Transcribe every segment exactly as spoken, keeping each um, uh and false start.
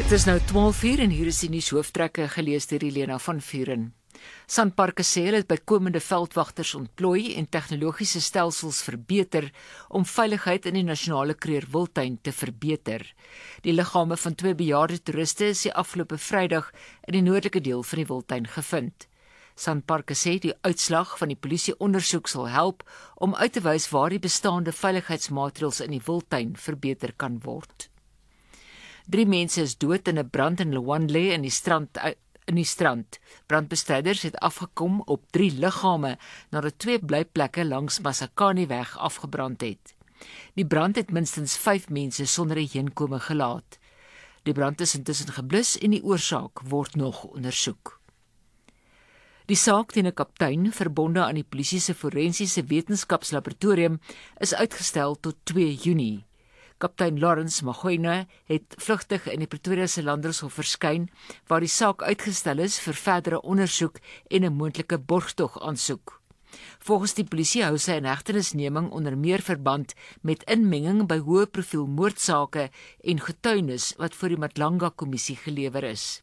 Dit is nou twaalf uur en hier is die nuus hooftrekke gelees deur Elena van Vuren. Sanparks sê hulle het bykomende veldwagters ontplooi en tegnologiese stelsels verbeter om veiligheid in die nasionale Kruger-Wildtuin te verbeter. Die liggame van twee bejaarde toeriste is die afgelope Vrydag in die noordelike deel van die Wildtuin gevind. Sanparks sê die uitslag van die polisieondersoek sal help om uit te wys waar die bestaande veiligheidsmaatreëls in die Wildtuin verbeter kan word. Drie mense is dood in 'n brand in Lwanle in die strand in die strand. Brandbestryders het afgekom op drie liggame nadat twee blyplekke langs Masakaniweg afgebrand het. Die brand het minstens vyf mense sonder 'n heenkome gelaat. Die brand is intussen geblus en die oorsaak word nog ondersoek. Die saak teen 'n kaptein verbonde aan die polisie se forensiese wetenskapslaboratorium is uitgestel tot twee Junie. Kaptein Lawrence Magoyne het vlugtig in die Pretoria se Landdroshof verskyn, waar die saak uitgestel is vir verdere ondersoek en 'n moontlike borgtog aansoek. Volgens die polisie hou sy inhegtenisneming onder meer verband met inmenging by hoë profiel moordsake en getuienis wat voor die Matlanga-kommissie gelewer is.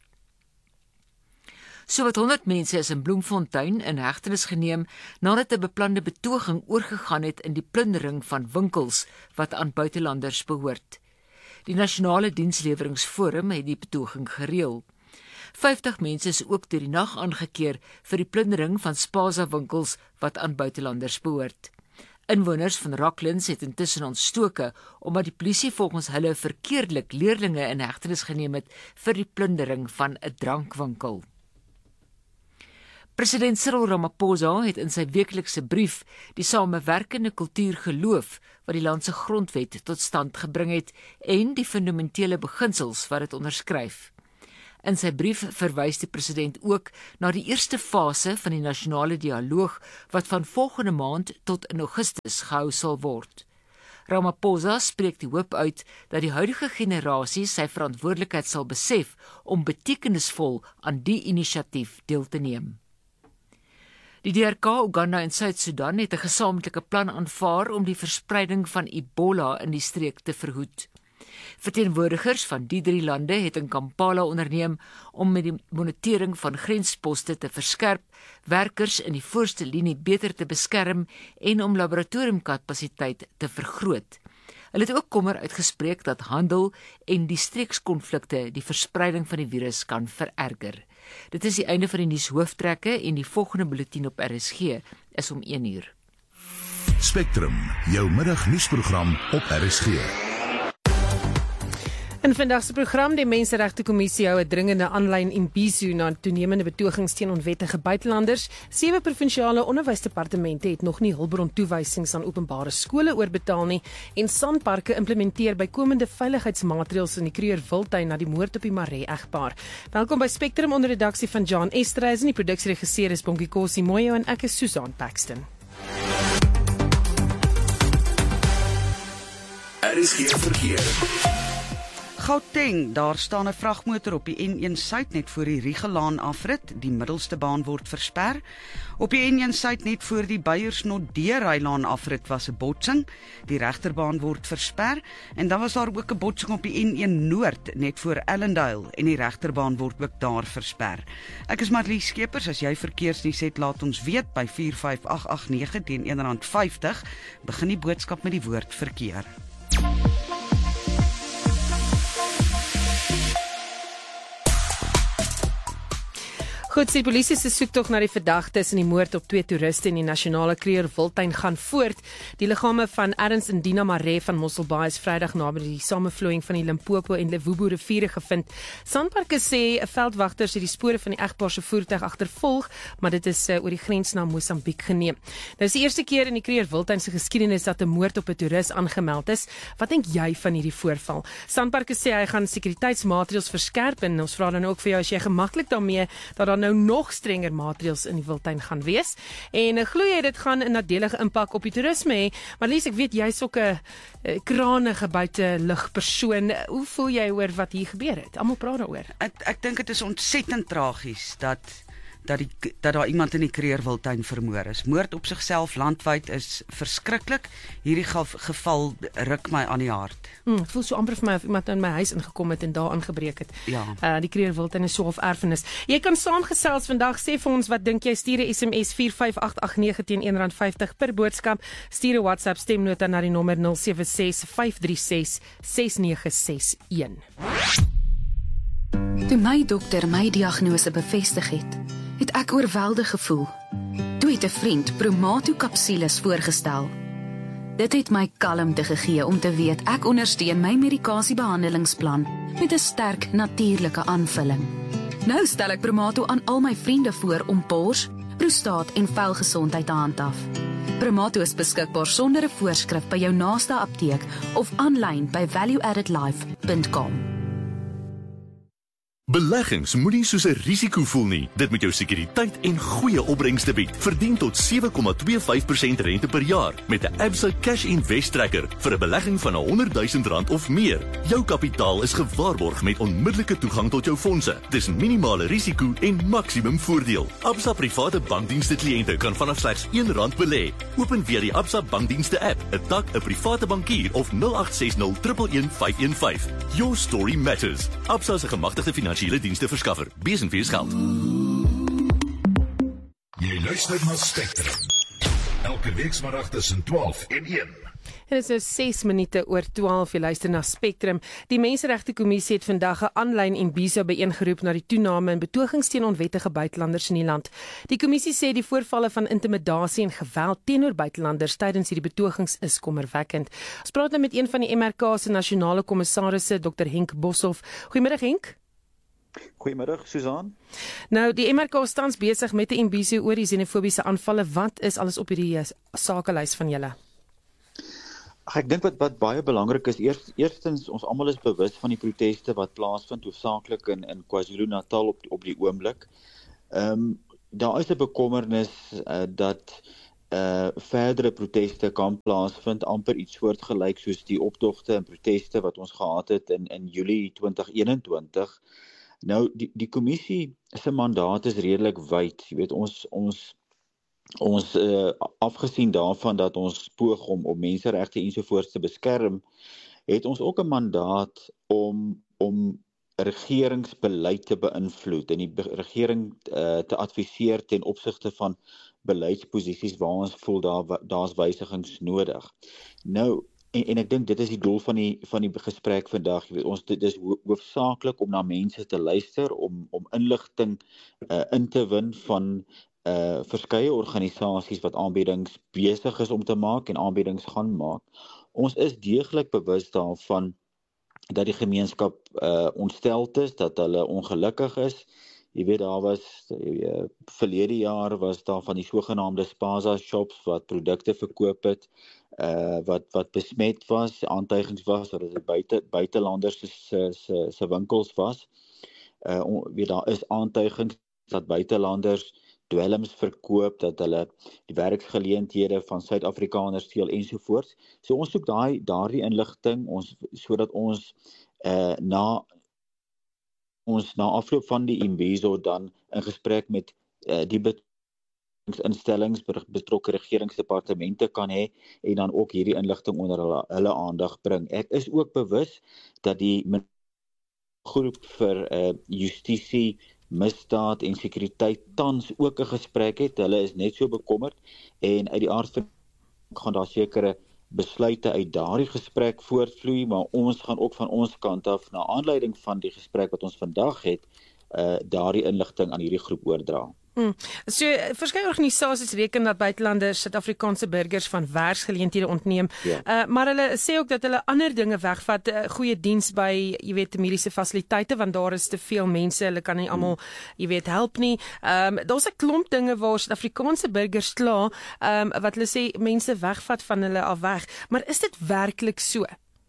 Sowat honderd mense is in Bloemfontein in hegtenis geneem nadat 'n beplande betoging oorgegaan het in die plundering van winkels wat aan buitelanders behoort. Die Nasionale Diensleweringsforum het die betoging gereël. vyftig mense is ook deur die nag aangekeer vir die plundering van Spaza winkels wat aan buitelanders behoort. Inwoners van Rocklands het intussen ontstoke omdat die polisie volgens hulle verkeerdelik leerlinge in hegtenis geneem het vir die plundering van 'n drankwinkel. President Cyril Ramaphosa het in sy weeklikse brief die samewerkende kultuur geloof wat die land se grondwet tot stand gebring het en die fundamentele beginsels wat dit onderskryf. In sy brief verwys die president ook na die eerste fase van die nasionale dialoog wat van volgende maand tot in Augustus gehou sal word. Ramaphosa spreek die hoop uit dat die huidige generasie sy verantwoordelikheid sal besef om betekenisvol aan die inisiatief deel te neem. Die D R K, Uganda en Suid-Sudan het 'n gesamentlike plan aanvaar om die verspreiding van Ebola in die streek te verhoed. Verteenwoordigers van die drie lande het in Kampala onderneem om met die monitering van grensposte te verskerp, werkers in die voorste linie beter te beskerm en om laboratoriumkapasiteit te vergroot. Hulle het ook kommer uitgespreek dat handel en die streekskonflikte die verspreiding van die virus kan vererger. Dit is die einde van die nuus hooftrekke en die volgende bulletin op R S G is om een uur. Spectrum, jou middagnuusprogram op R S G. In vandag se program, die Menseregtekommissie hou 'n dringende aanlyn imbizo na toenemende betogings teen onwettige buitelanders. Sewe provinsiale onderwysdepartemente het nog nie hulpbrontoewysings aan openbare skole oorbetaal nie en Sanparks implementeer bykomende veiligheidsmaatreëls in die Kruger-Wildtuin na die moord op die Maree-egpaar. Welkom by Spectrum onder redaksie van John Estreisen, die produksieregisseur is Bongie Kosi Moyo en ek is Susan Paxton. R S G verkeer. Gauteng, daar staan 'n vragmotor op die N een Suid net voor die Riegelaan afrit. Die middelste baan word versper. Op die N een Suid net voor die Beiersnoddeerrylaan afrit was 'n botsing. Die regterbaan word versper en dan was daar ook 'n botsing op die N een Noord net voor Ellendale en die regterbaan word ook daar versper. Ek is Marlies Skeepers, as jy verkeersnuus het, laat ons weet by vier vyf agt agt nege teen een rand vyftig. Begin die boodskap met die woord verkeer. Goed, die polisie se soektog na die verdagtes in die moord op twee toeriste in die nasionale Kruger-Wildtuin gaan voort. Die liggame van Ernst en Dina Maree van Mosselbaai is Vrydag naby die samevloeiing van die Limpopo en Lewobo riviere gevind. Sanparks sê 'n veldwagters het die spore van die egpaar se voertuig agtervolg, maar dit is uh, oor die grens na Mosambiek geneem. Nou is die eerste keer in die Kruger-Wildtuin se geskiedenis dat 'n moord op 'n toerist aangemeld is. Wat dink jy van hierdie voorval? Sanparks sê hy gaan sekuriteitsmaatreëls verskerp en ons vra dan ook vir jou as jy gemaklik daarmee dat dan nou nog strenger maatreëls in die Wildtuin gaan wees. En glo jy dit gaan 'n nadelige impak op die toerisme hê? Maar Lies, ek weet jy's ook 'n kranige buitelugpersoon. Hoe voel jy oor wat hier gebeur het? Almal praat daaroor. Ek ek dink dit is ontsettend tragies dat dat die dat daar iemand in die Kreerwiltuin vermoor is. Moord op sigself landwyd is verskriklik. Hierdie geval ruk my aan die hart. Hmm, het voel so amper vir my of iemand in my huis ingekom het en daar aangebreek het. Ja. Uh, die Kreerwiltuin is so half erfenis. Jy kan saamgesels vandag, sê vir ons wat dink jy, stuur 'n S M S vier vyf agt agt nege teen R een vyftig per boodskap. Stuur 'n WhatsApp stemnota na die nommer nul sewe ses vyf drie ses ses nege ses een. Toe my dokter my diagnose bevestig het, het ek oorweldig gevoel. Toe het 'n vriend Promato kapsules voorgestel. Dit het my kalmte gegee om te weet ek ondersteun my medikasiebehandelingsplan met 'n sterk natuurlike aanvulling. Nou stel ek Promato aan al my vriende voor om bors, prostaat en velgesondheid te handhaaf. Promato is beskikbaar sonder 'n voorskrif by jou naaste apteek of aanlyn by value added life punt com. Beleggings moenie soos 'n risiko voel nie. Dit moet jou sekuriteit en goeie opbrengste bied. Verdien tot sewe komma twee vyf persent rente per jaar met 'n Absa Cash Invest Tracker vir 'n belegging van honderd duisend rand of meer. Jou kapitaal is gewaarborg met onmiddellike toegang tot jou fondse. Dis minimale risiko en maksimum voordeel. Absa private bankdienste kliënte kan vanaf slegs R een rand belê. Open via die Absa bankdienste app, 'n tak, 'n private bankier of nul agt ses nul een een een vyf een vyf. Your story matters. Absa is 'n gemagtigde finansiële dienste verskaffer. Bees en vir geld. Jy luister na Spectrum. Elke weekmiddag tussen twaalf en een. Dit is nou ses minute oor twaalf, jy luister na Spectrum. Die Menseregtekommissie het vandag 'n aanlyn imbizo byeengeroep na die toename in betogings teen onwettige buitelanders in die land. Die kommissie sê die voorvalle van intimidasie en geweld teenoor buitelanders tydens hierdie betogings is kommerwekkend. Ons praat nou met een van die M R K se nasionale kommissarisse, dokter Henk Boshoff. Goeiemiddag Henk. Goeiemiddag, Susan. Nou, die M R K is tans besig met 'n imbizo oor die xenofobiese aanvalle. Wat is alles op hierdie sakelys van julle? Ag, ek dink wat wat baie belangrik is, eers, eerstens ons almal is bewus van die proteste wat plaasvind hoofsaaklik in in KwaZulu-Natal op op die oomblik. Ehm um, daar is 'n bekommernis uh, dat uh verdere proteste kan plaasvind, amper iets soortgelyk soos die optogte en proteste wat ons gehad het in in Julie twintig eenentwintig. Nou die die kommissie se mandaat is redelik wyd. Jy weet ons ons ons uh, afgesien daarvan dat ons poog om om menseregte ensovoorts te beskerm, het ons ook 'n mandaat om om regeringsbeleid te beïnvloed en die regering uh, te adviseer ten opsigte van beleidsposisies waar ons voel daar daar's wysigings nodig. Nou en, en ek dink dit is die doel van die van die gesprek vandag. Jy weet, ons dit is ho hoofsaaklik om na mense te luister, om om inligting uh, in te win van uh verskeie organisasies wat aanbiedings besig is om te maak en aanbiedings gaan maak. Ons is deeglik bewus daarvan dat die gemeenskap uh ontsteld is, dat hulle ongelukkig is. Jy weet daar was uh, verlede jaar was daar van die sogenaamde spaza shops wat produkte verkoop het uh wat wat besmet was, aantuigings was dat dit buite buitelanders se se se winkels was. Uh on, weet daar is aantuigings dat buitelanders dwelms verkoop, dat hulle die werksgeleenthede van Suid-Afrikaners steel ensovoorts. So ons soek daai daardie inligting ons sodat ons uh, na ons na afloop van die imbizo dan in gesprek met uh, die instellings, betrokke regeringsdepartemente kan hê en dan ook hierdie inligting onder hulle, hulle aandag bring. Ek is ook bewus dat die groep vir uh, justisie, misdaad en sekuriteit tans ook 'n gesprek het. Hulle is net so bekommerd en uit die aard van gaan daar sekere besluite uit daardie gesprek voortvloei, maar ons gaan ook van ons kant af na aanleiding van die gesprek wat ons vandag het, uh, daardie inligting aan hierdie groep oordra. Hmm. So, verskeie organisasies reken dat buitelanders Suid-Afrikaanse burgers van werksgeleenthede ontneem, ja. uh, maar hulle sê ook dat hulle ander dinge wegvat, uh, goeie diens by, jy weet, mediese fasiliteite, want daar is te veel mense, hulle kan nie almal, jy weet, help nie. Um, daar's 'n klomp dinge waar Suid-Afrikaanse burgers kla, um, wat hulle sê mense wegvat van hulle af weg, maar is dit werklik so?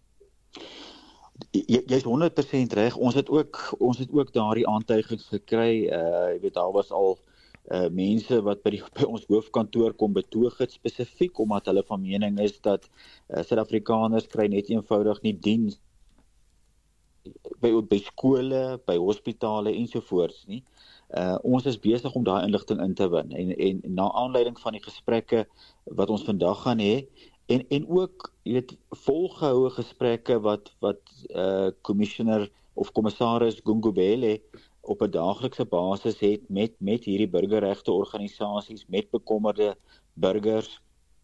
Jy jy's honderd persent reg. Ons het ook ons het ook daardie aantuigings gekry. Uh jy weet daar was al uh mense wat by die by ons hoofkantoor kom betoog het spesifiek omdat hulle van mening is dat uh, Suid-Afrikaners kry net eenvoudig nie diens by by skole, by hospitale ensovoorts nie. Uh, ons is besig om daai inligting in te win en en na aanleiding van die gesprekke wat ons vandag gaan hê en en ook jy weet volgehoue gesprekke wat wat uh commissioner of kommissaris Gungubele op 'n daaglikse basis het met met hierdie burgerregte organisasies, met bekommerde burgers,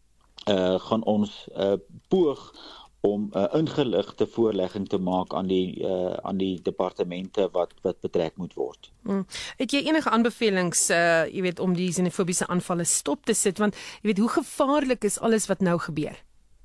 uh gaan ons uh poog om 'n uh, ingeligte voorlegging te maak aan die uh, aan die departemente wat wat betrek moet word. Hmm. Het jy enige aanbevelings uh jy weet om die xenofobiese aanvalle stop te sit, want jy weet hoe gevaarlik is alles wat nou gebeur?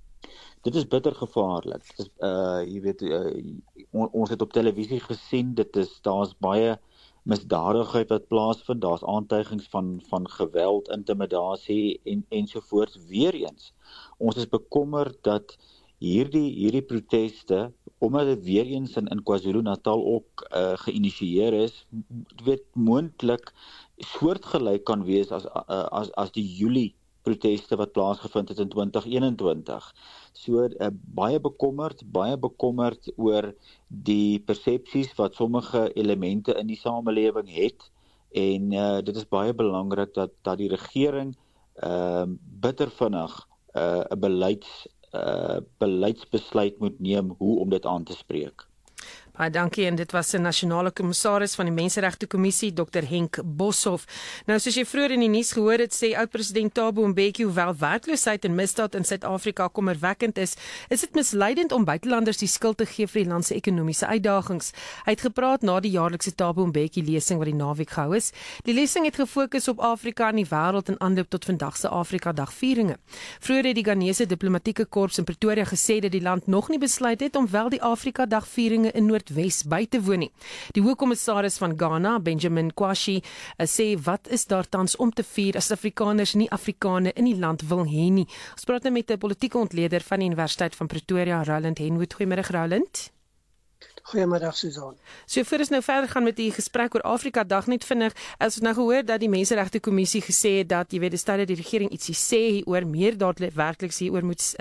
Dit is bitter gevaarlik. Dit is uh jy weet uh, on, ons het op televisie gesien, dit is daar's baie misdadigheid wat plaasvind, daar's aantuigings van van geweld, intimidasie en ensovoorts. Weereens, ons is bekommerd dat hierdie hierdie proteste, omdat dit weer eens in, in KwaZulu-Natal ook uh, geïnisieer is, weet moontlik soortgelyk kan wees as uh, as as die Julie proteste wat plaasgevind het in twintig eenentwintig. So uh, baie bekommerd, baie bekommerd oor die persepsies wat sommige elemente in die samelewing het en uh, dit is baie belangrik dat dat die regering uh, bitter vinnig 'n uh, beleids uh, beleidsbesluit moet neem hoe om dit aan te spreek. Baie dankie, en dit was 'n nasionale kommissaris van die Menseregte Kommissie, dokter Henk Boshoff. Nou, soos jy vroeër in die nuus gehoor het, sê oud-president Thabo Mbeki hoewel werkloosheid en misdaad in Suid-Afrika kommerwekkend is, is dit misleidend om buitelanders die skuld te gee vir die land se ekonomiese uitdagings. Hy het gepraat na die jaarlikse Thabo Mbeki lesing wat die naweek gehou is. Die lesing het gefokus op Afrika en die wêreld in aanloop tot vandag se Afrika Dag vieringe. Vroeër het die Ghanese diplomatieke korps in Pretoria gesê dat die land nog nie besluit het om wel die Afrika Dag vieringe in Noord Wes by te woon nie. Die hoofkommissaris van Ghana, Benjamin Kwashi, sê wat is daar tans om te vier as Afrikaners nie Afrikane in die land wil hê nie. Ons praat nou met 'n politieke ontleder van die Universiteit van Pretoria, Roland Henwood. Goeiemiddag, Roland. Goeiemiddag, Susan. So voor ons nou verder gaan met die gesprek oor Afrika Dag, net vinnig, as ons nou gehoor dat die Menseregte Kommissie gesê het dat jy weet, die stad dat die regering ietsie sê hieroor, meer daadwerklik hieroor moet